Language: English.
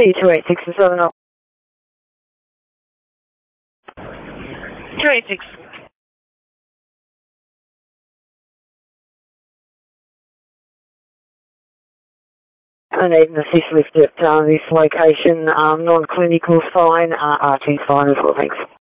286 is 7 up. 286. I need an assist lift at this location. Non-clinical fine. RT fine as well, thanks.